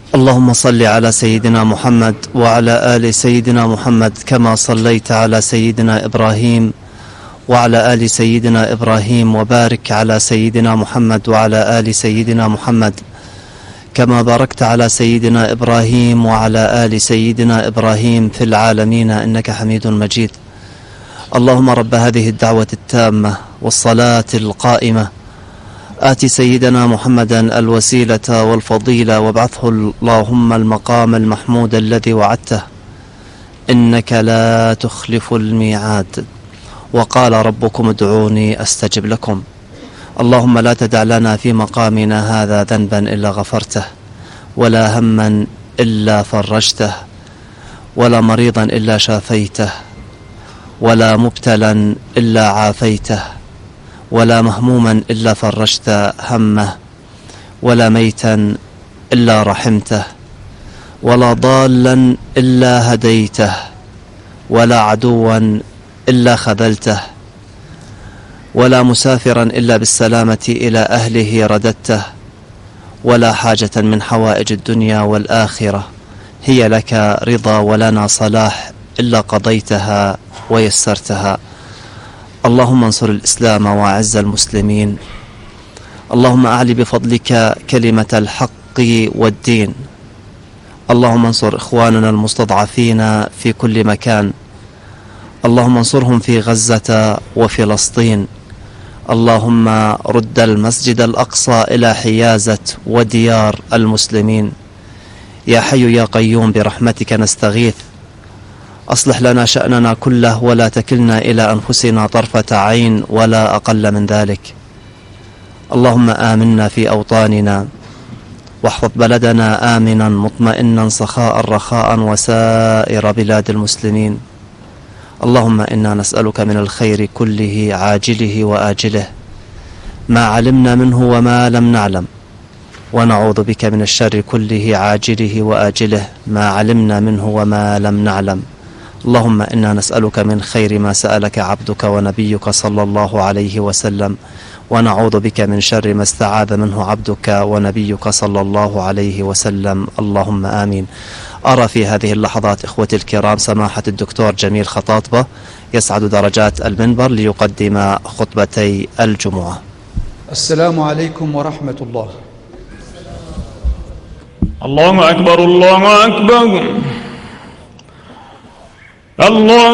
اللهم صل على سيدنا محمد وعلى آل سيدنا محمد كما صليت على سيدنا إبراهيم وعلى آل سيدنا إبراهيم، وبارك على سيدنا محمد وعلى آل سيدنا محمد كما باركت على سيدنا إبراهيم وعلى آل سيدنا إبراهيم في العالمين إنك حميد مجيد. اللهم رب هذه الدعوة التامة والصلاة القائمة، آت سيدنا محمدا الوسيلة والفضيلة وابعثه اللهم المقام المحمود الذي وعدته، إنك لا تخلف الميعاد، وقال ربكم ادعوني أستجب لكم. اللهم لا تدع لنا في مقامنا هذا ذنبا إلا غفرته، ولا هما إلا فرجته، ولا مريضا إلا شافيته، ولا مبتلا إلا عافيته، ولا مهموما إلا فرجت همه، ولا ميتا إلا رحمته، ولا ضالا إلا هديته، ولا عدوا إلا خذلته، ولا مسافرا إلا بالسلامة إلى أهله رددته، ولا حاجة من حوائج الدنيا والآخرة هي لك رضا ولنا صلاح إلا قضيتها ويسرتها. اللهم انصر الإسلام وأعز المسلمين. اللهم أعلي بفضلك كلمة الحق والدين. اللهم انصر إخواننا المستضعفين في كل مكان. اللهم انصرهم في غزة وفلسطين. اللهم رد المسجد الأقصى إلى حيازة وديار المسلمين. يا حي يا قيوم برحمتك نستغيث، أصلح لنا شأننا كله ولا تكلنا إلى أنفسنا طرفة عين ولا أقل من ذلك. اللهم آمنا في أوطاننا، واحفظ بلدنا آمنا مطمئنا سخاء رخاء وسائر بلاد المسلمين. اللهم إنا نسألك من الخير كله عاجله وآجله ما علمنا منه وما لم نعلم، ونعوذ بك من الشر كله عاجله وآجله ما علمنا منه وما لم نعلم. اللهم إنا نسألك من خير ما سألك عبدك ونبيك صلى الله عليه وسلم، ونعوذ بك من شر ما استعاذ منه عبدك ونبيك صلى الله عليه وسلم. اللهم آمين. أرى في هذه اللحظات إخوتي الكرام سماحة الدكتور جميل خطاطبة يسعد درجات المنبر ليقدم خطبتي الجمعة. السلام عليكم ورحمة الله. الله أكبر الله أكبر الله